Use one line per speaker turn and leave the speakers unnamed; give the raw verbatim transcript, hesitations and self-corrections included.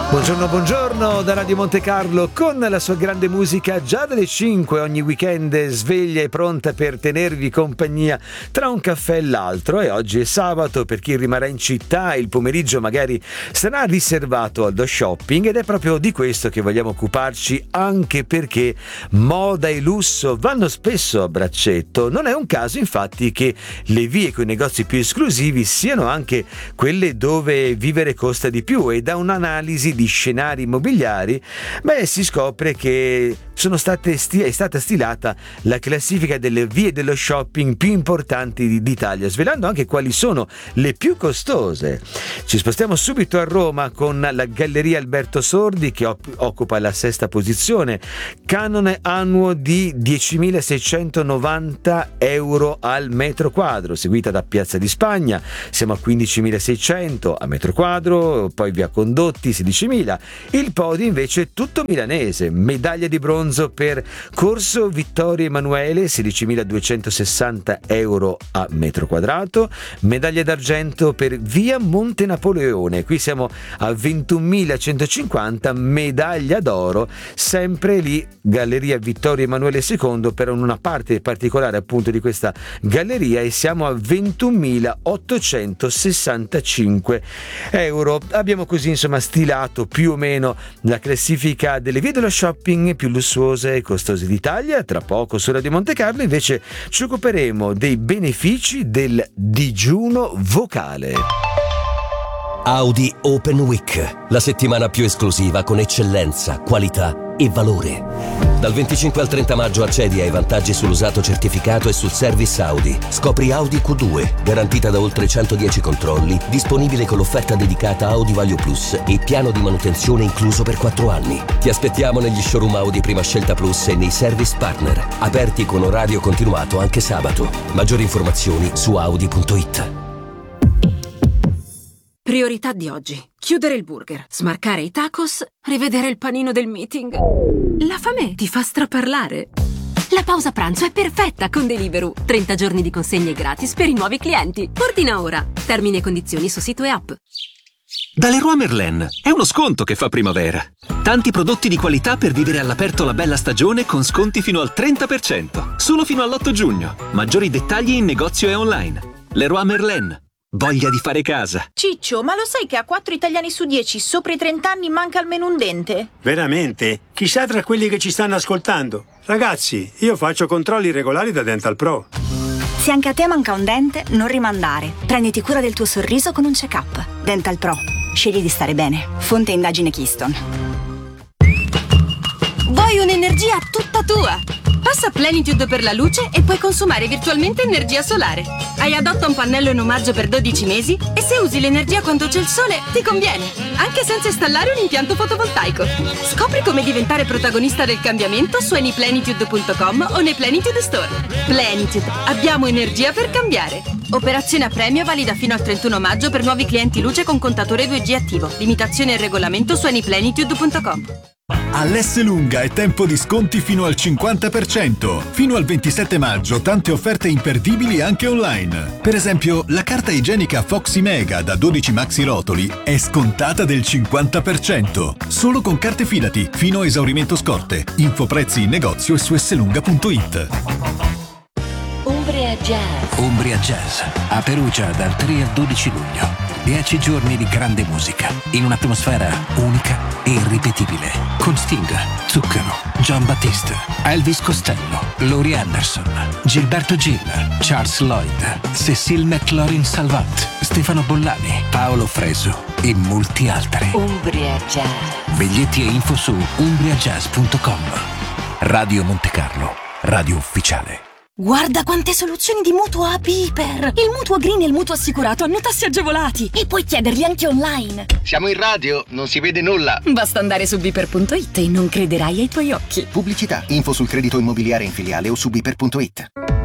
Buongiorno, buongiorno da Radio Monte Carlo con la sua grande musica già dalle cinque ogni weekend, sveglia e pronta per tenervi compagnia tra un caffè e l'altro. E oggi è sabato, per chi rimarrà in città il pomeriggio magari sarà riservato allo shopping, ed è proprio di questo che vogliamo occuparci, anche perché moda e lusso vanno spesso a braccetto. Non è un caso infatti che le vie con i negozi più esclusivi siano anche quelle dove vivere costa di più, e da un'analisi di scenari immobiliari beh si scopre che sono state sti- è stata stilata la classifica delle vie dello shopping più importanti d'Italia, svelando anche quali sono le più costose. Ci spostiamo subito a Roma con la Galleria Alberto Sordi, che op- occupa la sesta posizione, canone annuo di diecimilaseicentonovanta euro al metro quadro, seguita da Piazza di Spagna, siamo a quindicimilaseicento a metro quadro, poi via Condotti sedicimila. Il podio invece è tutto milanese, medaglia di bronzo per Corso Vittorio Emanuele, sedicimiladuecentosessanta euro a metro quadrato, medaglia d'argento per via Monte Napoleone, qui siamo a ventunomilacentocinquanta, medaglia d'oro sempre lì Galleria Vittorio Emanuele secondo, per una parte particolare appunto di questa galleria, e siamo a ventunomilaottocentosessantacinque euro. Abbiamo così insomma stilato più o meno la classifica delle vie dello shopping più lussuose e costose d'Italia. Tra poco su Radio Monte Carlo invece ci occuperemo dei benefici del digiuno vocale.
Audi Open Week, la settimana più esclusiva con eccellenza, qualità e valore. Dal venticinque al trenta maggio accedi ai vantaggi sull'usato certificato e sul service Audi. Scopri Audi Q due, garantita da oltre centodieci controlli, disponibile con l'offerta dedicata Audi Value Plus e piano di manutenzione incluso per quattro anni. Ti aspettiamo negli showroom Audi Prima Scelta Plus e nei service partner, aperti con orario continuato anche sabato. Maggiori informazioni su audi punto it.
Priorità di oggi: chiudere il burger, smarcare i tacos, rivedere il panino del meeting. La fame ti fa straparlare. La pausa pranzo è perfetta con Deliveroo. trenta giorni di consegne gratis per i nuovi clienti. Ordina ora. Termini e condizioni su sito e app.
Da Leroy Merlin è uno sconto che fa primavera. Tanti prodotti di qualità per vivere all'aperto la bella stagione con sconti fino al trenta per cento. Solo fino all'otto giugno. Maggiori dettagli in negozio e online. Leroy Merlin. Voglia di fare casa.
Ciccio, ma lo sai che a quattro italiani su dieci sopra i trenta anni manca almeno un dente?
Veramente? Chissà tra quelli che ci stanno ascoltando. Ragazzi, io faccio controlli regolari da Dental Pro.
Se anche a te manca un dente, non rimandare. Prenditi cura del tuo sorriso con un check-up. Dental Pro. Scegli di stare bene. Fonte indagine Keystone.
Vuoi un'energia tutta tua? Passa Plenitude per la luce e puoi consumare virtualmente energia solare. Hai adotta un pannello in omaggio per dodici mesi e se usi l'energia quando c'è il sole ti conviene, anche senza installare un impianto fotovoltaico. Scopri come diventare protagonista del cambiamento su anyplenitude punto com o nei Plenitude Store. Plenitude, abbiamo energia per cambiare. Operazione a premio valida fino al trentuno maggio per nuovi clienti luce con contatore due G attivo. Limitazione e regolamento su anyplenitude punto com.
All'Esselunga è tempo di sconti fino al cinquanta per cento. Fino al ventisette maggio tante offerte imperdibili anche online. Per esempio, la carta igienica Foxy Mega da dodici maxi rotoli è scontata del cinquanta per cento. Solo con carte Fidati, fino a esaurimento scorte. Info prezzi in negozio e su esselunga punto it.
Umbria Jazz.
Umbria Jazz, a Perugia dal tre al dodici luglio. Dieci giorni di grande musica, in un'atmosfera unica e irripetibile. Con Sting, Zucchero, John Battiste, Elvis Costello, Laurie Anderson, Gilberto Gil, Charles Lloyd, Cecile McLaurin Salvant, Stefano Bollani, Paolo Fresu e molti altri.
Umbria Jazz.
Biglietti e info su umbria jazz punto com. Radio Monte Carlo, radio ufficiale.
Guarda quante soluzioni di mutuo a Piper! Il mutuo green e il mutuo assicurato hanno tassi agevolati e puoi chiederli anche online.
Siamo in radio, non si vede nulla.
Basta andare su biper punto it e non crederai ai tuoi occhi.
Pubblicità, info sul credito immobiliare in filiale o su biper punto it.